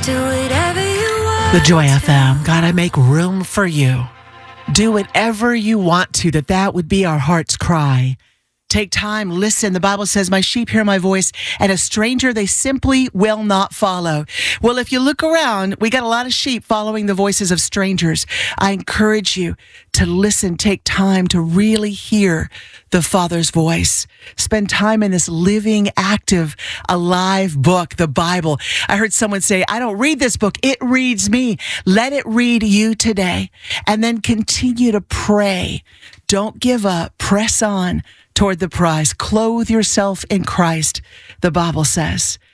Do whatever you want. The Joy FM. God, I make room for you. Do whatever you want to, that would be our heart's cry. Take time, listen. The Bible says, my sheep hear my voice, and a stranger they simply will not follow. Well, if you look around, we got a lot of sheep following the voices of strangers. I encourage you to listen, take time to really hear the Father's voice. Spend time in this living, active, alive book, the Bible. I heard someone say, I don't read this book, it reads me. Let it read you today, and then continue to pray. Don't give up. Press on toward the prize. Clothe yourself in Christ, the Bible says.